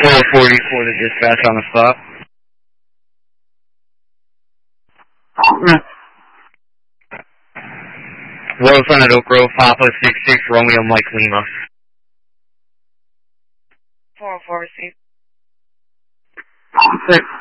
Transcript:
444 to dispatch on the spot. Roseland at Oak Grove, Papa 66, Romeo Mike Lima. 404 received. 6.